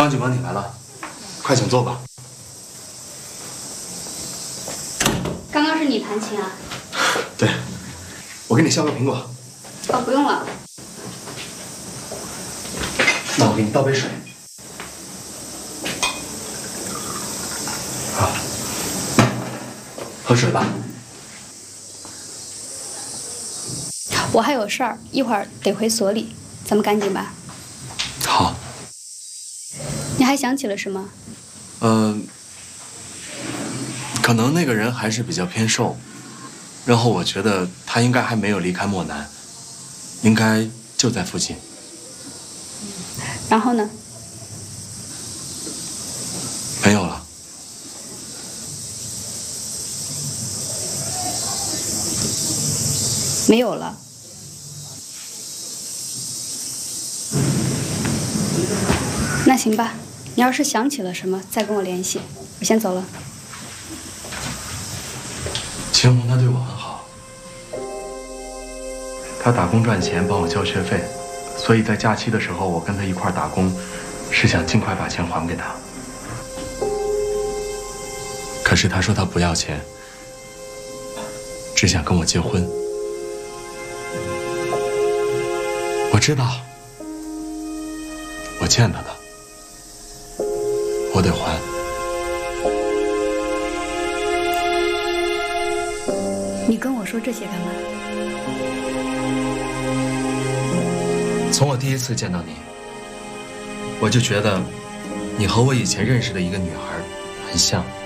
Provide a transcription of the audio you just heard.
张警官，你来了，快请坐吧。 刚刚是你弹琴啊？ 对，我给你削个苹果。 哦，不用了。 那我给你倒杯水。好，喝水吧。 我还有事儿，一会儿得回所里，咱们赶紧吧。 好。 你还想起了什么？ 可能那个人还是比较偏瘦，然后我觉得他应该还没有离开漠南，应该就在附近。 然后呢？ 没有了。 没有了。那行吧，你要是想起了什么，再跟我联系。我先走了。 秦红他对我很好，他打工赚钱帮我交学费，所以在假期的时候我跟他一块打工，是想尽快把钱还给他。可是他说他不要钱，只想跟我结婚。我知道，我欠他的，我得还。 你跟我说这些干嘛？ 从我第一次见到你，我就觉得你和我以前认识的一个女孩很像。